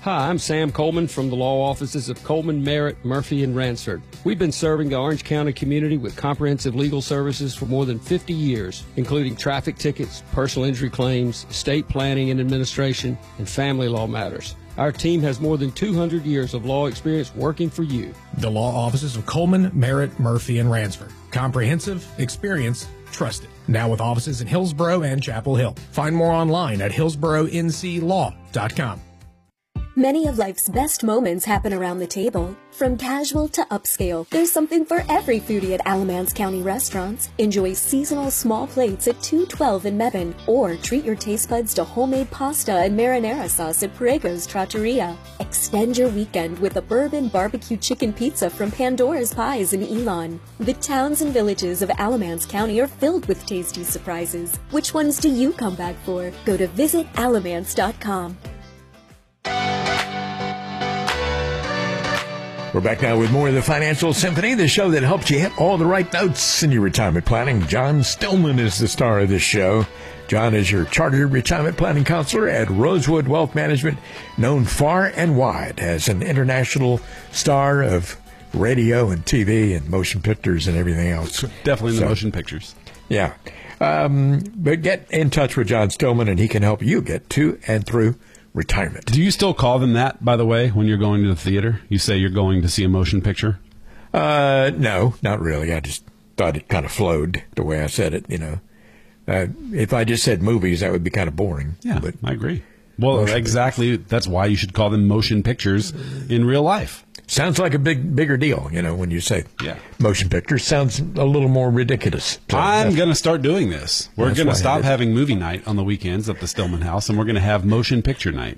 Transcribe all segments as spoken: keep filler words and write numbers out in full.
Hi, I'm Sam Coleman from the law offices of Coleman, Merritt, Murphy, and Ransford. We've been serving the Orange County community with comprehensive legal services for more than fifty years, including traffic tickets, personal injury claims, estate planning and administration, and family law matters. Our team has more than two hundred years of law experience working for you. The law offices of Coleman, Merritt, Murphy, and Ransford. Comprehensive, experience, trusted. Now with offices in Hillsborough and Chapel Hill. Find more online at hillsborough n c law dot com. Many of life's best moments happen around the table. From casual to upscale, there's something for every foodie at Alamance County restaurants. Enjoy seasonal small plates at two twelve in Mebane, or treat your taste buds to homemade pasta and marinara sauce at Parego's Trattoria. Extend your weekend with a bourbon barbecue chicken pizza from Pandora's Pies in Elon. The towns and villages of Alamance County are filled with tasty surprises. Which ones do you come back for? Go to visit alamance dot com. We're back now with more of the Financial Symphony, the show that helps you hit all the right notes in your retirement planning. John Stillman is the star of this show. John is your chartered retirement planning counselor at Rosewood Wealth Management, known far and wide as an international star of radio and T V and motion pictures and everything else. Definitely in the so, motion pictures. Yeah. Um, but get in touch with John Stillman, and he can help you get to and through retirement. Do you still call them that, by the way, when you're going to the theater? You say you're going to see a motion picture? Uh, no, not really. I just thought it kind of flowed the way I said it, you know. Uh, if I just said movies, that would be kind of boring. Yeah, but I agree. Well, exactly. That's why you should call them motion pictures in real life. Sounds like a big, bigger deal, you know, when you say yeah. motion pictures. Sounds a little more ridiculous. So I'm going to start doing this. We're going to stop having movie night on the weekends at the Stillman House, and we're going to have motion picture night.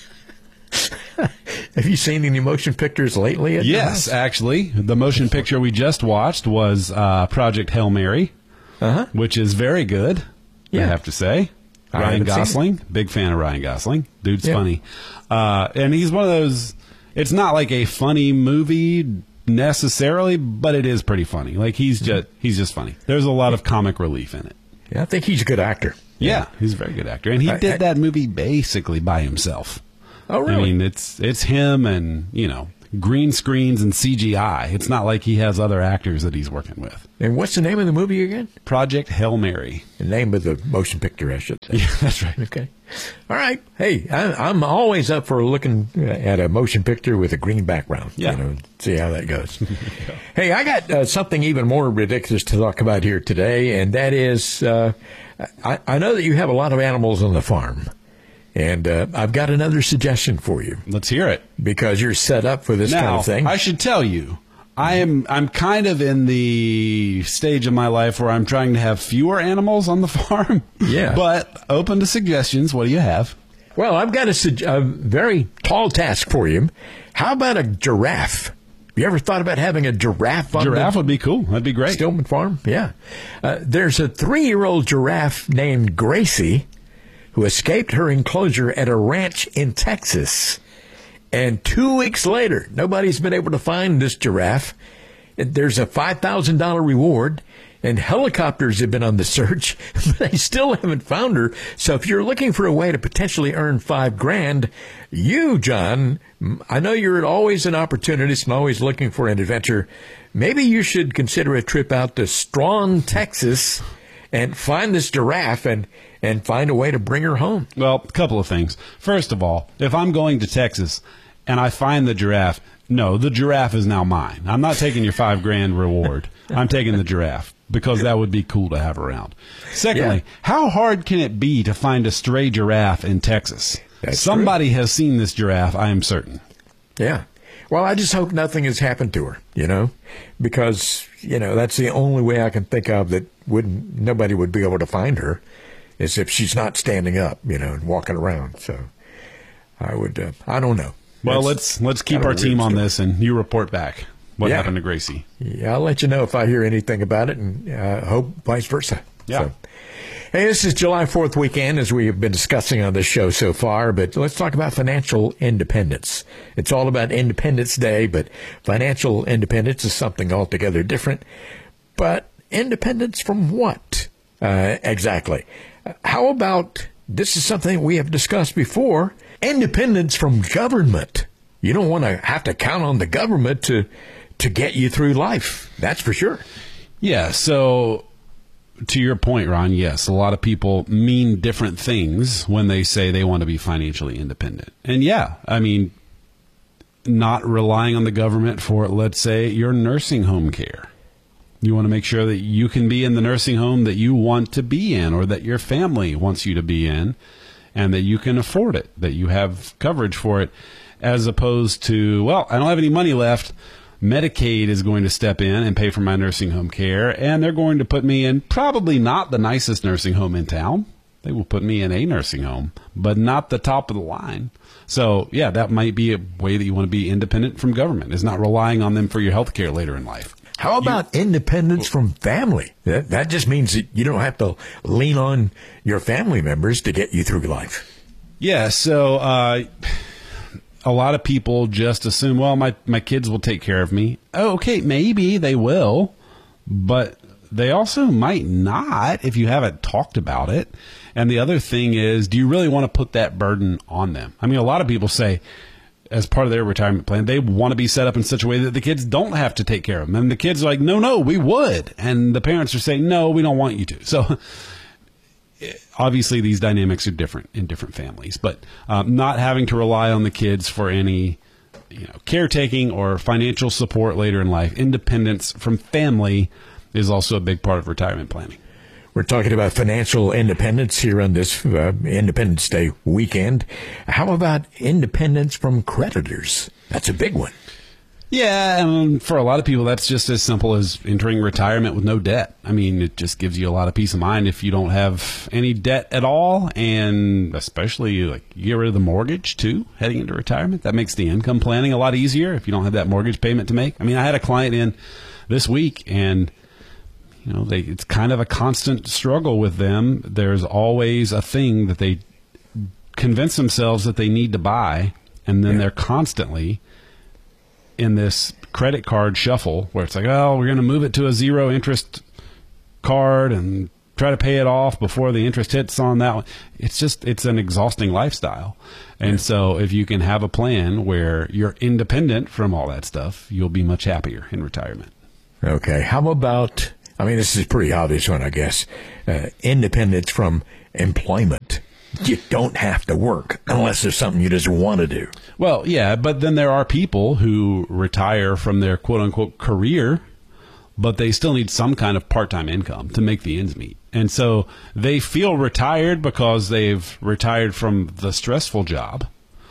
Have you seen any motion pictures lately? At yes, actually. The motion picture we just watched was uh, Project Hail Mary, uh-huh. which is very good, yeah. I have to say. I Ryan Gosling, big fan of Ryan Gosling. Dude's yeah. funny. Uh, and he's one of those... It's not like a funny movie necessarily, but it is pretty funny. Like he's just he's just funny. There's a lot of comic relief in it. Yeah, I think he's a good actor. Yeah, yeah he's a very good actor, and he I, did I, that movie basically by himself. Oh, really? I mean, it's it's him and you know green screens and C G I. It's not like he has other actors that he's working with. And what's the name of the movie again? Project Hail Mary. The name of the motion picture, I should say. Yeah, that's right. Okay. All right. Hey, I, I'm always up for looking at a motion picture with a green background. Yeah. You know, see how that goes. Yeah. Hey, I got uh, something even more ridiculous to talk about here today, and that is uh, I, I know that you have a lot of animals on the farm. And uh, I've got another suggestion for you. Let's hear it. Because you're set up for this now, kind of thing. I should tell you, I am I'm kind of in the stage of my life where I'm trying to have fewer animals on the farm. Yeah. But open to suggestions. What do you have? Well, I've got a, a very tall task for you. How about a giraffe? You ever thought about having a giraffe on Giraffe the would be cool. That'd be great. Stillman Farm? Yeah. Uh, there's a three-year-old giraffe named Gracie who escaped her enclosure at a ranch in Texas. And two weeks later, nobody's been able to find this giraffe. There's a five thousand dollars reward, and helicopters have been on the search, but they still haven't found her. So if you're looking for a way to potentially earn five grand, you, John, I know you're always an opportunist and always looking for an adventure. Maybe you should consider a trip out to Strong, Texas, and find this giraffe and and find a way to bring her home. Well, a couple of things. First of all, if I'm going to Texas and I find the giraffe, no, the giraffe is now mine. I'm not taking your five grand reward. I'm taking the giraffe because that would be cool to have around. Secondly, yeah. how hard can it be to find a stray giraffe in Texas? That's Somebody true. has seen this giraffe, I am certain. Yeah. Well, I just hope nothing has happened to her, you know, because, you know, that's the only way I can think of that wouldn't nobody would be able to find her. Is if she's not standing up, you know, and walking around. So I would, uh, I don't know. Well, That's let's let's keep our team on this, and you report back what yeah. happened to Gracie. Yeah, I'll let you know if I hear anything about it, and uh, hope vice versa. Yeah. So, hey, this is July fourth weekend, as we have been discussing on this show so far, but let's talk about financial independence. It's all about Independence Day, but financial independence is something altogether different. But independence from what? Uh, exactly. How about this is something we have discussed before, independence from government. You don't want to have to count on the government to to get you through life. That's for sure. Yeah, so to your point, Ron, yes, a lot of people mean different things when they say they want to be financially independent. And yeah, I mean, not relying on the government for, let's say, your nursing home care. You want to make sure that you can be in the nursing home that you want to be in or that your family wants you to be in, and that you can afford it, that you have coverage for it, as opposed to, well, I don't have any money left. Medicaid is going to step in and pay for my nursing home care, and they're going to put me in probably not the nicest nursing home in town. They will put me in a nursing home, but not the top of the line. So, yeah, that might be a way that you want to be independent from government, is not relying on them for your health care later in life. How about you, independence from family? That, that just means that you don't have to lean on your family members to get you through life. Yeah, so uh, a lot of people just assume, well, my, my kids will take care of me. Oh, okay, maybe they will, but they also might not if you haven't talked about it. And the other thing is, do you really want to put that burden on them? I mean, a lot of people say, as part of their retirement plan, they want to be set up in such a way that the kids don't have to take care of them. And the kids are like, no, no, we would. And the parents are saying, no, we don't want you to. So obviously these dynamics are different in different families. But um, not having to rely on the kids for any you know, caretaking or financial support later in life, independence from family is also a big part of retirement planning. We're talking about financial independence here on this uh, Independence Day weekend. How about independence from creditors? That's a big one. Yeah, and for a lot of people, that's just as simple as entering retirement with no debt. I mean, it just gives you a lot of peace of mind if you don't have any debt at all, and especially like you get rid of the mortgage too, heading into retirement. That makes the income planning a lot easier if you don't have that mortgage payment to make. I mean, I had a client in this week, and you know, they, it's kind of a constant struggle with them. There's always a thing that they convince themselves that they need to buy, and then yeah. they're constantly in this credit card shuffle where it's like, oh, we're going to move it to a zero interest card and try to pay it off before the interest hits on that one. It's just, it's an exhausting lifestyle. And yeah. so if you can have a plan where you're independent from all that stuff, you'll be much happier in retirement. Okay. How about, I mean, this is a pretty obvious one, I guess. Uh, independence from employment. You don't have to work unless there's something you just want to do. Well, yeah, but then there are people who retire from their quote-unquote career, but they still need some kind of part-time income to make the ends meet. And so they feel retired because they've retired from the stressful job,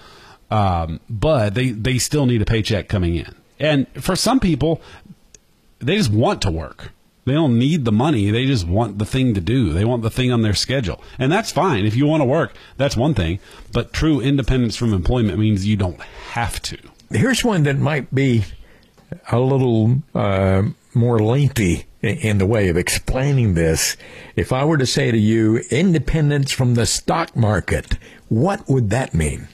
um, but they, they still need a paycheck coming in. And for some people, they just want to work. They don't need the money. They just want the thing to do. They want the thing on their schedule. And that's fine. If you want to work, that's one thing. But true independence from employment means you don't have to. Here's one that might be a little uh, more lengthy in the way of explaining this. If I were to say to you, independence from the stock market, what would that mean?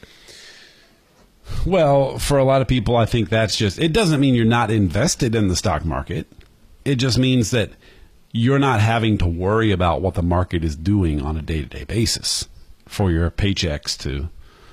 Well, for a lot of people, I think that's just, it doesn't mean you're not invested in the stock market. It just means that you're not having to worry about what the market is doing on a day-to-day basis for your paychecks to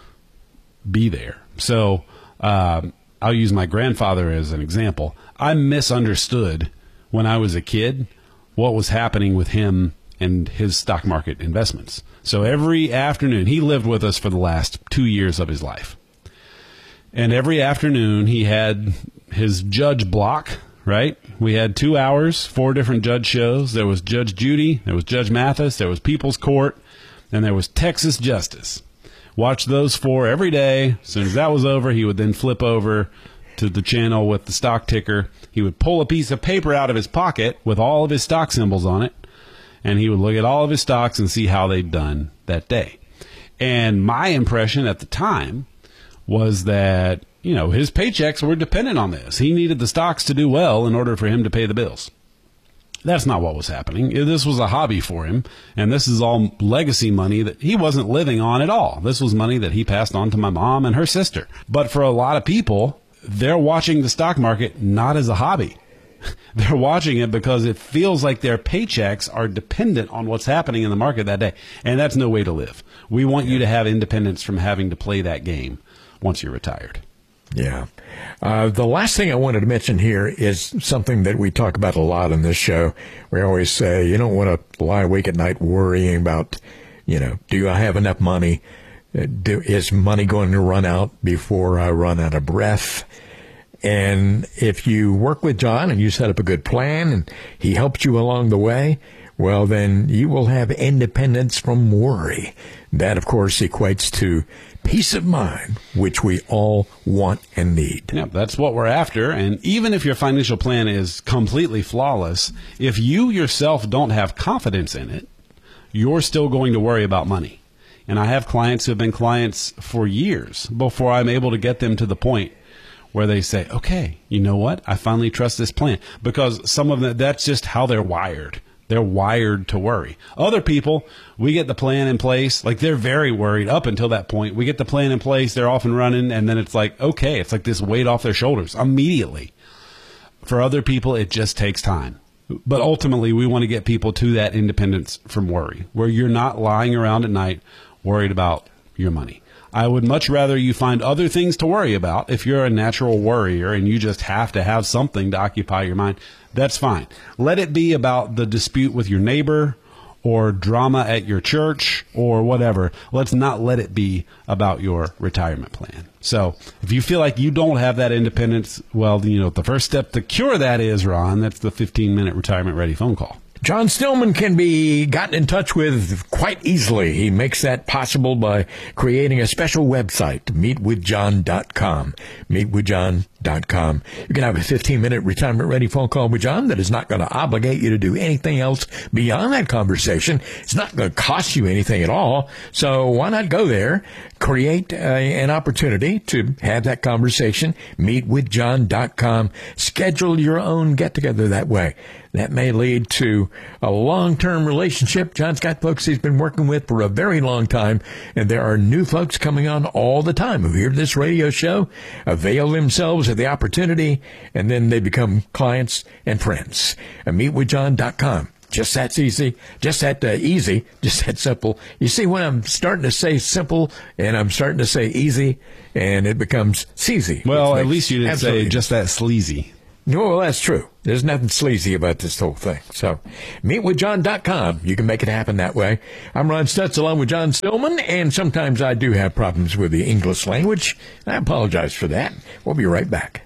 be there. So um, I'll use my grandfather as an example. I misunderstood when I was a kid what was happening with him and his stock market investments. So every afternoon, he lived with us for the last two years of his life. And every afternoon he had his judge block. Right? We had two hours, four different judge shows. There was Judge Judy, there was Judge Mathis, there was People's Court, and there was Texas Justice. Watch those four every day. As soon as that was over, he would then flip over to the channel with the stock ticker. He would pull a piece of paper out of his pocket with all of his stock symbols on it, and he would look at all of his stocks and see how they'd done that day. And my impression at the time was that, you know, his paychecks were dependent on this. He needed the stocks to do well in order for him to pay the bills. That's not what was happening. This was a hobby for him, and this is all legacy money that he wasn't living on at all. This was money that he passed on to my mom and her sister. But for a lot of people, they're watching the stock market not as a hobby. They're watching it because it feels like their paychecks are dependent on what's happening in the market that day. And that's no way to live. We want you to have independence from having to play that game once you're retired. Yeah. Uh, the last thing I wanted to mention here is something that we talk about a lot on this show. We always say you don't want to lie awake at night worrying about, you know, do I have enough money? Do, is money going to run out before I run out of breath? And if you work with John and you set up a good plan and he helps you along the way, well, then you will have independence from worry. That, of course, equates to peace of mind, which we all want and need. Yeah, that's what we're after. And even if your financial plan is completely flawless, if you yourself don't have confidence in it, you're still going to worry about money. And I have clients who have been clients for years before I'm able to get them to the point where they say, okay, you know what? I finally trust this plan. Because some of them, that's just how they're wired. They're wired to worry. Other people, we get the plan in place. Like, they're very worried up until that point. We get the plan in place. They're off and running. And then it's like, okay, it's like this weight off their shoulders immediately. For other people, it just takes time. But ultimately, we want to get people to that independence from worry, where you're not lying around at night worried about your money. I would much rather you find other things to worry about. If you're a natural worrier and you just have to have something to occupy your mind, that's fine. Let it be about the dispute with your neighbor or drama at your church or whatever. Let's not let it be about your retirement plan. So if you feel like you don't have that independence, well, you know, the first step to cure that is, Ron, that's the fifteen-minute retirement ready phone call. John Stillman can be gotten in touch with quite easily. He makes that possible by creating a special website, meet with john dot com. meet with john dot com. You can have a fifteen-minute retirement-ready phone call with John that is not going to obligate you to do anything else beyond that conversation. It's not going to cost you anything at all. So why not go there, create uh, an opportunity to have that conversation, meet with john dot com. Schedule your own get-together that way. That may lead to a long-term relationship. John's got folks he's been working with for a very long time, and there are new folks coming on all the time who hear this radio show, avail themselves of the opportunity, and then they become clients and friends. Uh, meet with john dot com. Just that's easy. Just that uh, easy. Just that simple. You see, when I'm starting to say simple and I'm starting to say easy, and it becomes sleazy. Well, at least you didn't say just that sleazy. No, well, that's true. There's nothing sleazy about this whole thing. So, meet with john dot com. You can make it happen that way. I'm Ron Stutz along with John Stillman, and sometimes I do have problems with the English language. I apologize for that. We'll be right back.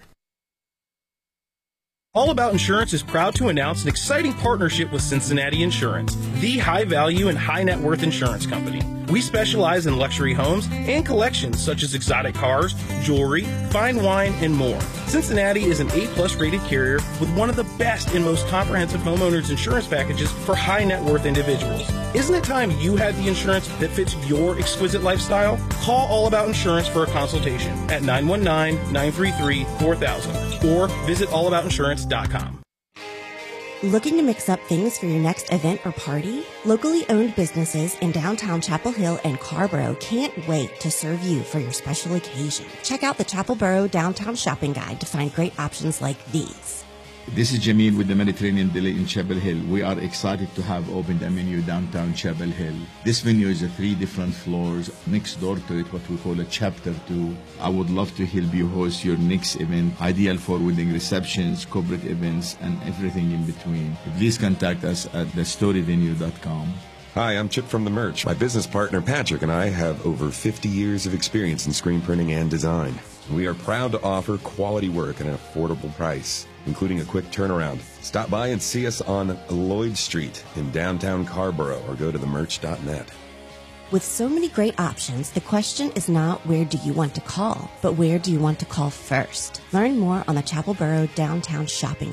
All About Insurance is proud to announce an exciting partnership with Cincinnati Insurance, the high-value and high-net-worth insurance company. We specialize in luxury homes and collections such as exotic cars, jewelry, fine wine, and more. Cincinnati is an A-plus rated carrier with one of the best and most comprehensive homeowners insurance packages for high-net-worth individuals. Isn't it time you had the insurance that fits your exquisite lifestyle? Call All About Insurance for a consultation at nine one nine, nine three three, four thousand or visit all about insurance dot com. Looking to mix up things for your next event or party? Locally owned businesses in downtown Chapel Hill and Carborough can't wait to serve you for your special occasion. Check out the Chapelboro Downtown Shopping Guide to find great options like these. This is Jamil with the Mediterranean Deli in Chapel Hill. We are excited to have opened a menu downtown Chapel Hill. This venue is a three different floors. Next door to it, what we call a chapter two. I would love to help you host your next event, ideal for wedding receptions, corporate events, and everything in between. Please contact us at the story venue dot com. Hi, I'm Chip from The Merch. My business partner Patrick and I have over fifty years of experience in screen printing and design. We are proud to offer quality work at an affordable price, including a quick turnaround. Stop by and see us on Lloyd Street in downtown Carborough or go to the merch dot net. With so many great options, the question is not where do you want to call, but where do you want to call first? Learn more on the Chapelboro Downtown Shopping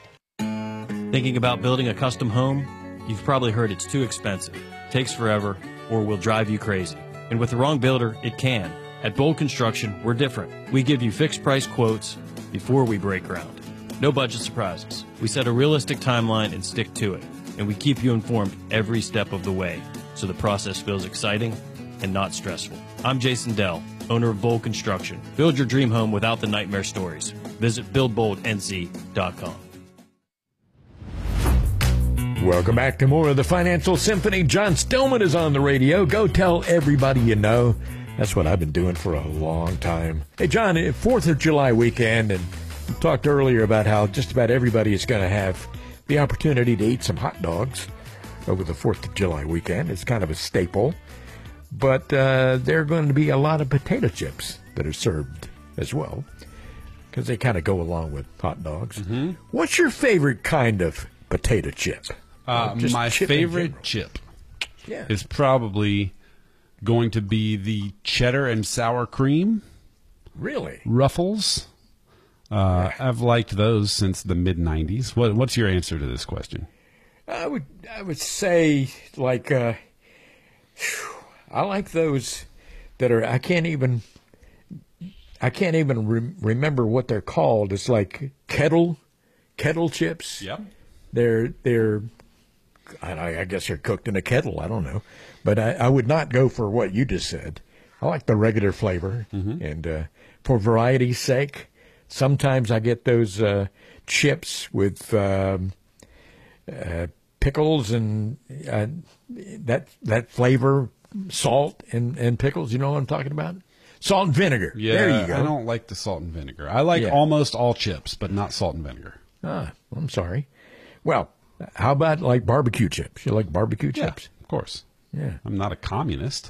Guide. Thinking about building a custom home? You've probably heard it's too expensive, takes forever, or will drive you crazy. And with the wrong builder, it can. At Bold Construction, we're different. We give you fixed price quotes before we break ground. No budget surprises. We set a realistic timeline and stick to it. And we keep you informed every step of the way, so the process feels exciting and not stressful. I'm Jason Dell, owner of Bold Construction. Build your dream home without the nightmare stories. Visit build bold N C dot com. Welcome back to more of the Financial Symphony. John Stillman is on the radio. Go tell everybody you know. That's what I've been doing for a long time. Hey, John, fourth of July weekend, and we talked earlier about how just about everybody is going to have the opportunity to eat some hot dogs over the fourth of July weekend. It's kind of a staple. But uh, there are going to be a lot of potato chips that are served as well, because they kind of go along with hot dogs. Mm-hmm. What's your favorite kind of potato chip? Uh, my chip favorite chip yeah. is probably going to be the cheddar and sour cream. Really? Ruffles. Uh, yeah. I've liked those since the mid nineties. What, what's your answer to this question? I would I would say like uh, I like those that are I can't even I can't even re- remember what they're called. It's like kettle kettle chips. Yep. They're they're I, I guess they're cooked in a kettle. I don't know, but I, I would not go for what you just said. I like the regular flavor, mm-hmm. and uh, for variety's sake, sometimes I get those uh, chips with um, uh, pickles and uh, that that flavor, salt and, and pickles. You know what I'm talking about? Salt and vinegar. Yeah, there you go. I don't like the salt and vinegar. I like yeah. almost all chips, but not salt and vinegar. Ah, I'm sorry. Well, how about like barbecue chips? You like barbecue yeah, chips? Of course. Yeah. I'm not a communist.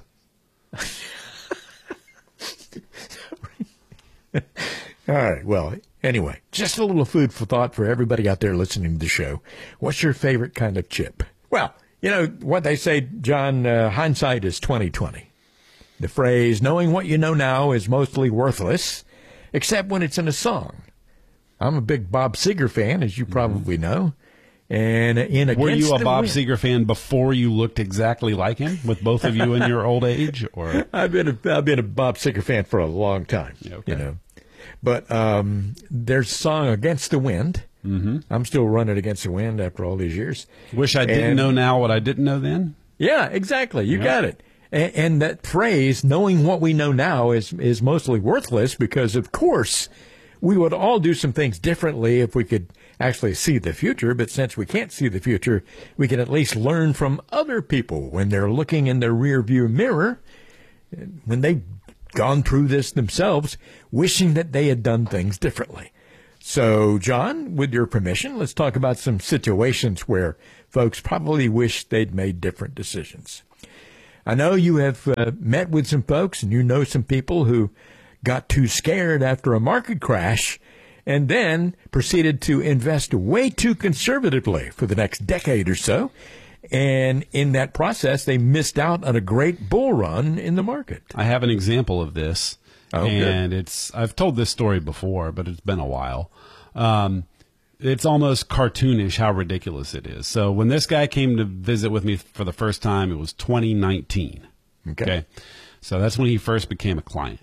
All right. Well, anyway, just a little food for thought for everybody out there listening to the show. What's your favorite kind of chip? Well, you know what they say, John, uh, hindsight is twenty twenty. The phrase, knowing what you know now is mostly worthless, except when it's in a song. I'm a big Bob Seger fan, as you probably know. And in Against Were you a the Bob Wind, Seger fan before you looked exactly like him, with both of you in your old age? Or I've been a, I've been a Bob Seger fan for a long time. Okay. You know, but um, there's a song Against the Wind. Mm-hmm. I'm still running against the wind after all these years. Wish I didn't and, know now what I didn't know then. Yeah, exactly. You yeah. got it. And, and that phrase, knowing what we know now, is is mostly worthless because, of course, we would all do some things differently if we could actually see the future. But since we can't see the future, we can at least learn from other people when they're looking in their rearview mirror, when they've gone through this themselves, wishing that they had done things differently. So, John, with your permission, let's talk about some situations where folks probably wish they'd made different decisions. I know you have uh, met with some folks and you know some people who got too scared after a market crash and then proceeded to invest way too conservatively for the next decade or so. And in that process, they missed out on a great bull run in the market. I have an example of this. Oh, and good. it's I've told this story before, but it's been a while. Um, it's almost cartoonish how ridiculous it is. So when this guy came to visit with me for the first time, it was twenty nineteen. Okay. okay? So that's when he first became a client.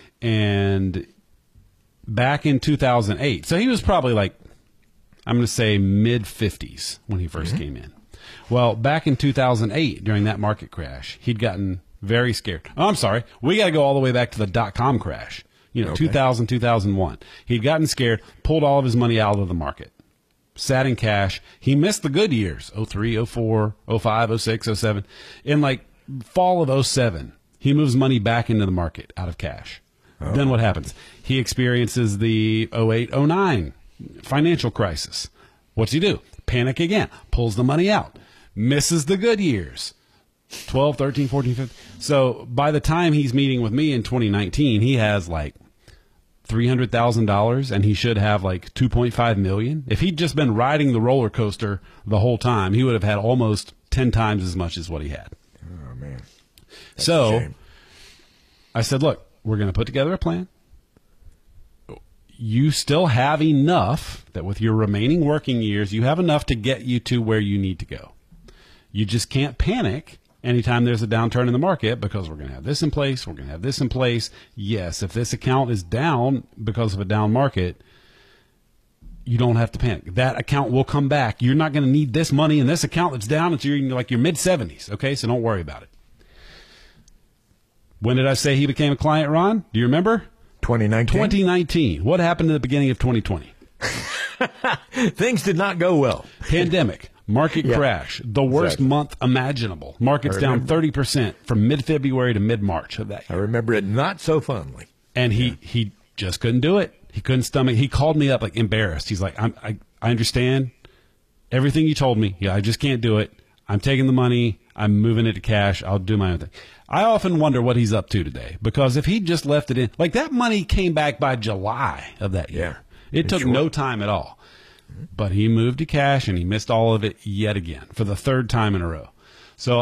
And back in two thousand eight, so he was probably like, I'm going to say mid fifties when he first mm-hmm. came in. Well, back in two thousand eight, during that market crash, he'd gotten very scared. Oh, I'm sorry. We got to go all the way back to the dot-com crash. You know, okay. two thousand, two thousand one. He'd gotten scared, pulled all of his money out of the market, sat in cash. He missed the good years, oh three, oh four, oh five, oh six, oh seven. In like fall of oh seven, he moves money back into the market out of cash. Oh. Then what happens? He experiences the oh eight, oh nine financial crisis. What's he do? Panic again. Pulls the money out. Misses the good years. twelve, thirteen, fourteen, fifteen. So by the time he's meeting with me in twenty nineteen, he has like three hundred thousand dollars and he should have like two point five million dollars. If he'd just been riding the roller coaster the whole time, he would have had almost ten times as much as what he had. Oh, man. That's so I said, look, we're going to put together a plan. You still have enough that with your remaining working years, you have enough to get you to where you need to go. You just can't panic anytime there's a downturn in the market because we're going to have this in place, we're going to have this in place. Yes, if this account is down because of a down market, you don't have to panic. That account will come back. You're not going to need this money in this account that's down until you're like your mid seventies, okay? So don't worry about it. When did I say he became a client, Ron? Do you remember? twenty nineteen. twenty nineteen. What happened at the beginning of twenty twenty? Things did not go well. Pandemic. Market Yeah. crash. The worst Exactly. month imaginable. Markets I down remember. thirty percent from mid-February to mid-March of that I year. remember it not so fondly. And he, he just couldn't do it. He couldn't stomach. He called me up like embarrassed. He's like, I'm, I, I understand everything you told me. Yeah, I just can't do it. I'm taking the money. I'm moving it to cash. I'll do my own thing. I often wonder what he's up to today, because if he just left it in, like that money came back by July of that year. Yeah. It took Sure. no time at all. But he moved to cash and he missed all of it yet again for the third time in a row. So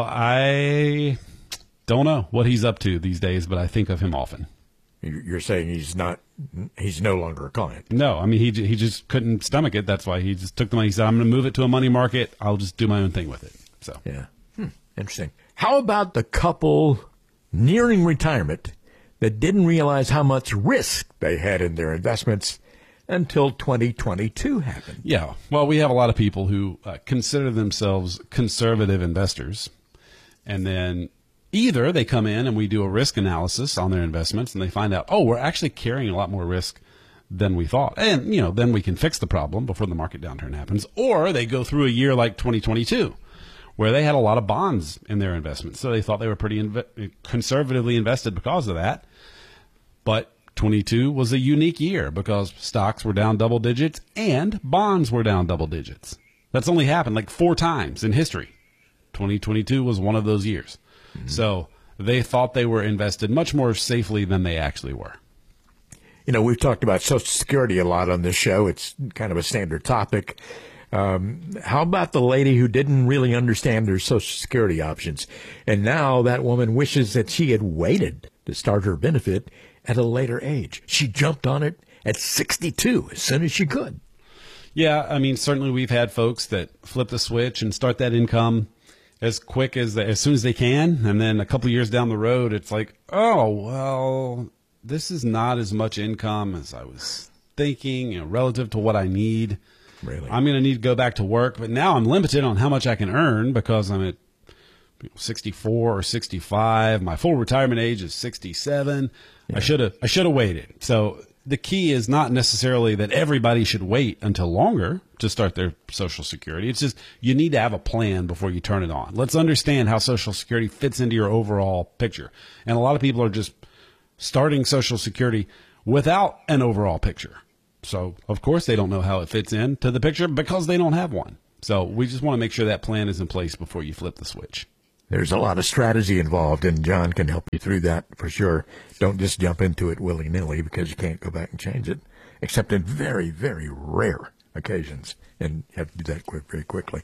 I don't know what he's up to these days, but I think of him often. You're saying he's not, he's no longer a client. No, I mean, he he just couldn't stomach it. That's why he just took the money. He said, I'm going to move it to a money market. I'll just do my own thing with it. So Yeah. Hmm. Interesting. How about the couple nearing retirement that didn't realize how much risk they had in their investments until twenty twenty-two happened? Yeah. Well, we have a lot of people who uh, consider themselves conservative investors. And then either they come in and we do a risk analysis on their investments and they find out, oh, we're actually carrying a lot more risk than we thought. And, you know, then we can fix the problem before the market downturn happens. Or they go through a year like twenty twenty-two, where they had a lot of bonds in their investments. So they thought they were pretty inve- conservatively invested because of that. But twenty-two was a unique year because stocks were down double digits and bonds were down double digits. That's only happened like four times in history. twenty twenty-two was one of those years. Mm-hmm. So they thought they were invested much more safely than they actually were. You know, we've talked about Social Security a lot on this show. It's kind of a standard topic. Um, how about the lady who didn't really understand her Social Security options? And now that woman wishes that she had waited to start her benefit at a later age. She jumped on it at sixty-two as soon as she could. Yeah, I mean, certainly we've had folks that flip the switch and start that income as quick as they, as soon as they can, and then a couple years down the road, it's like, oh, well, this is not as much income as I was thinking, you know, relative to what I need. Really? I'm going to need to go back to work, but now I'm limited on how much I can earn because I'm at sixty-four or sixty-five. My full retirement age is sixty-seven. Yeah. I should have I should have waited. So the key is not necessarily that everybody should wait until longer to start their Social Security. It's just you need to have a plan before you turn it on. Let's understand how Social Security fits into your overall picture. And a lot of people are just starting Social Security without an overall picture. So, of course, they don't know how it fits into the picture because they don't have one. So we just want to make sure that plan is in place before you flip the switch. There's a lot of strategy involved, and John can help you through that for sure. Don't just jump into it willy-nilly because you can't go back and change it, except in very, very rare occasions, and you have to do that quick, very quickly.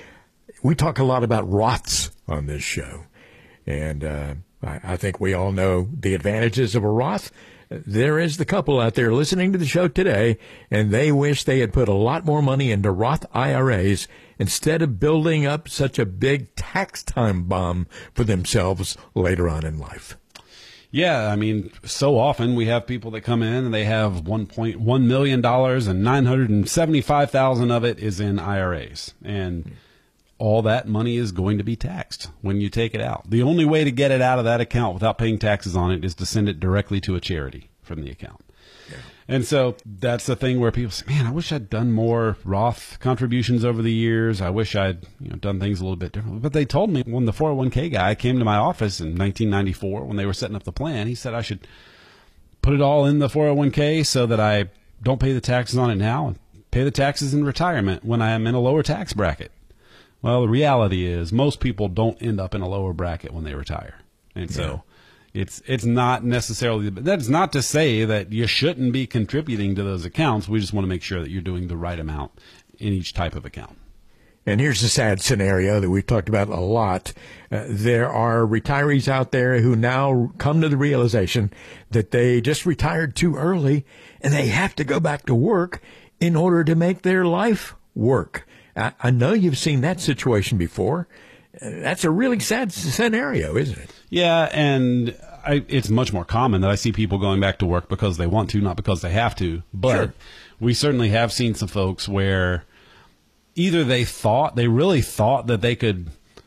We talk a lot about Roths on this show, and uh, I, I think we all know the advantages of a Roth. There is the couple out there listening to the show today, and they wish they had put a lot more money into Roth I R As instead of building up such a big tax time bomb for themselves later on in life. Yeah, I mean, so often we have people that come in and they have one point one million dollars and nine hundred seventy-five thousand dollars of it is in I R As. And all that money is going to be taxed when you take it out. The only way to get it out of that account without paying taxes on it is to send it directly to a charity from the account. Yeah. And so that's the thing where people say, man, I wish I'd done more Roth contributions over the years. I wish I'd you know done things a little bit differently. But they told me when the four oh one k guy came to my office in nineteen ninety-four when they were setting up the plan, he said I should put it all in the four oh one k so that I don't pay the taxes on it now and pay the taxes in retirement when I am in a lower tax bracket. Well, the reality is most people don't end up in a lower bracket when they retire. And so yeah. it's it's not necessarily – that's not to say that you shouldn't be contributing to those accounts. We just want to make sure that you're doing the right amount in each type of account. And here's a sad scenario that we've talked about a lot. Uh, there are retirees out there who now come to the realization that they just retired too early and they have to go back to work in order to make their life work. I know you've seen that situation before. That's a really sad scenario, isn't it? Yeah, and I, it's much more common that I see people going back to work because they want to, not because they have to. But sure. We certainly have seen some folks where either they thought, they really thought that they could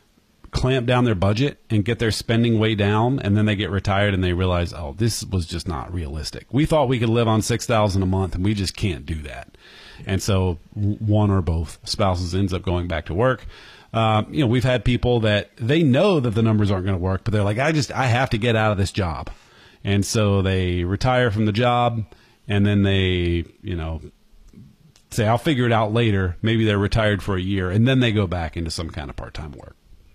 clamp down their budget and get their spending way down, and then they get retired and they realize, oh, this was just not realistic. We thought we could live on six thousand dollars a month, and we just can't do that. And so one or both spouses ends up going back to work. Um, you know, we've had people that they know that the numbers aren't going to work, but they're like, I just, I have to get out of this job. And so they retire from the job, and then they, you know, say, I'll figure it out later. Maybe they're retired for a year, and then they go back into some kind of part-time work.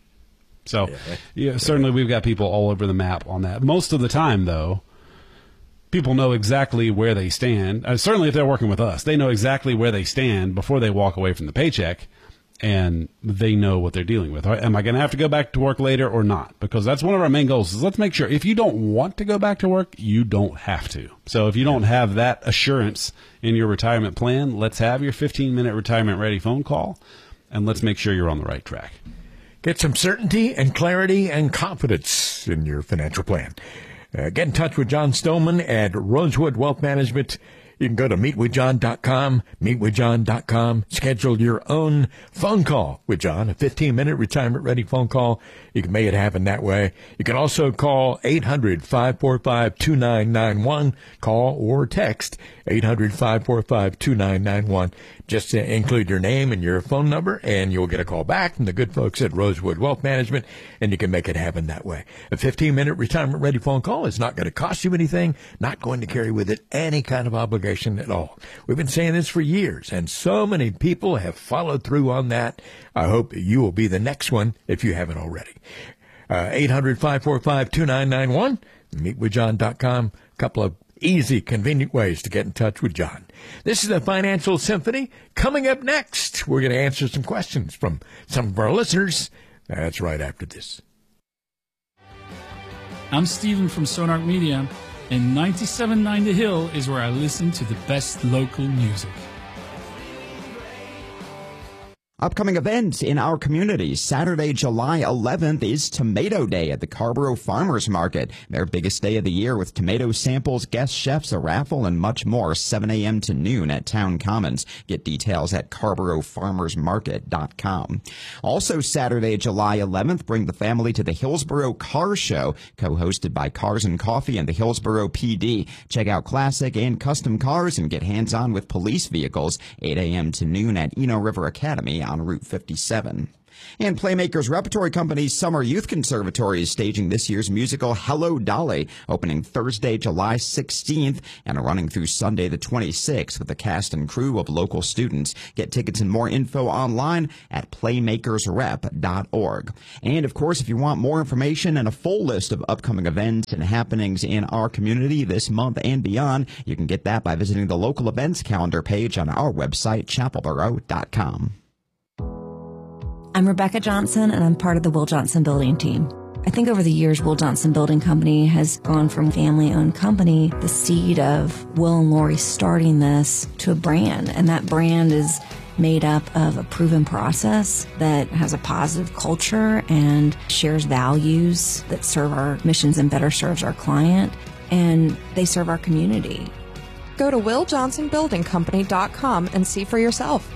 So, yeah, yeah, certainly we've got people all over the map on that. Most of the time, though, people know exactly where they stand. Uh, certainly if they're working with us, they know exactly where they stand before they walk away from the paycheck, and they know what they're dealing with. Am I going to have to go back to work later or not? Because that's one of our main goals is let's make sure if you don't want to go back to work, you don't have to. So if you don't have that assurance in your retirement plan, let's have your fifteen minute retirement ready phone call, and let's make sure you're on the right track. Get some certainty and clarity and confidence in your financial plan. Uh, get in touch with John Stoneman at Rosewood Wealth Management. You can go to meet with john dot com, meet with john dot com. Schedule your own phone call with John, a fifteen minute retirement-ready phone call. You can make it happen that way. You can also call eight hundred, five four five, two nine nine one. Call or text eight hundred, five four five, two nine nine one. Just to include your name and your phone number, and you'll get a call back from the good folks at Rosewood Wealth Management, and you can make it happen that way. A fifteen minute retirement-ready phone call is not going to cost you anything, not going to carry with it any kind of obligation at all. We've been saying this for years, and so many people have followed through on that. I hope you will be the next one if you haven't already. Uh, eight hundred, five four five, two nine nine one, meet with john dot com. A couple of easy, convenient ways to get in touch with John. This is the Financial Symphony. Coming up next, we're going to answer some questions from some of our listeners. That's right after this. I'm Steven from Sonark Media, and ninety-seven point nine The Hill is where I listen to the best local music. Upcoming events in our community. Saturday, July eleventh is Tomato Day at the Carrboro Farmers Market. Their biggest day of the year with tomato samples, guest chefs, a raffle, and much more. seven a.m. to noon at Town Commons. Get details at Carrboro Farmers Market dot com. Also Saturday, July eleventh, bring the family to the Hillsboro Car Show, co-hosted by Cars and Coffee and the Hillsboro P D. Check out classic and custom cars and get hands-on with police vehicles. eight a.m. to noon at Eno River Academy on Route fifty-seven. And Playmakers Repertory Company's Summer Youth Conservatory is staging this year's musical Hello Dolly, opening Thursday, July sixteenth, and running through Sunday the twenty-sixth with a cast and crew of local students. Get tickets and more info online at playmakers rep dot org. And, of course, if you want more information and a full list of upcoming events and happenings in our community this month and beyond, you can get that by visiting the local events calendar page on our website, chapel boro dot com. I'm Rebecca Johnson, and I'm part of the Will Johnson Building team. I think over the years, Will Johnson Building Company has gone from family-owned company, the seed of Will and Lori starting this, to a brand. And that brand is made up of a proven process that has a positive culture and shares values that serve our missions and better serves our client. And they serve our community. Go to will johnson building company dot com and see for yourself.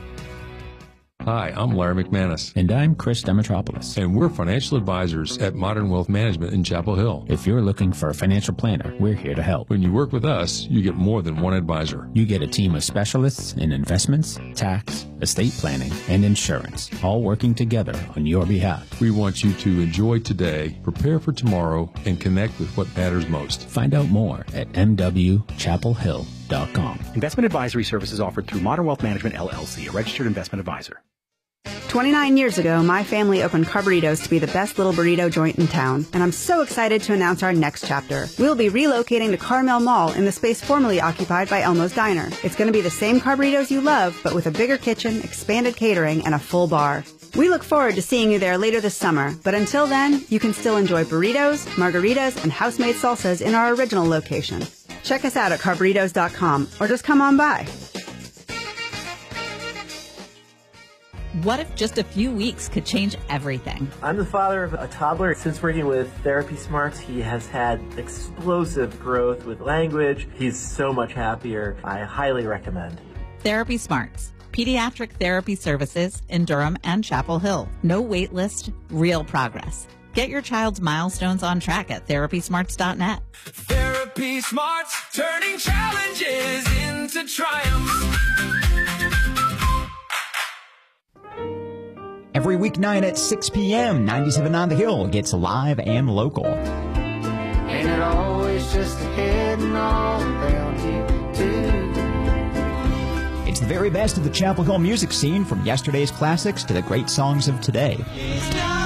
Hi, I'm Larry McManus. And I'm Chris Demetropoulos. And we're financial advisors at Modern Wealth Management in Chapel Hill. If you're looking for a financial planner, we're here to help. When you work with us, you get more than one advisor. You get a team of specialists in investments, tax, estate planning, and insurance, all working together on your behalf. We want you to enjoy today, prepare for tomorrow, and connect with what matters most. Find out more at m w chapel hill dot com. Investment advisory services offered through Modern Wealth Management, L L C, a registered investment advisor. twenty-nine years ago, my family opened Carburritos to be the best little burrito joint in town, and I'm so excited to announce our next chapter. We'll be relocating to Carmel Mall in the space formerly occupied by Elmo's Diner. It's going to be the same Carburritos you love, but with a bigger kitchen, expanded catering, and a full bar. We look forward to seeing you there later this summer, but until then, you can still enjoy burritos, margaritas, and house-made salsas in our original location. Check us out at carburritos dot com, or just come on by. What if just a few weeks could change everything? I'm the father of a toddler. Since working with Therapy Smarts, he has had explosive growth with language. He's so much happier. I highly recommend. Therapy Smarts. Pediatric therapy services in Durham and Chapel Hill. No wait list, real progress. Get your child's milestones on track at therapy smarts dot net. Therapy Smarts, turning challenges into triumphs. Every weeknight at six p.m., ninety-seven on the Hill gets live and local. Ain't it always just heading all around you, too? It's the very best of the Chapel Hill music scene, from yesterday's classics to the great songs of today. It's not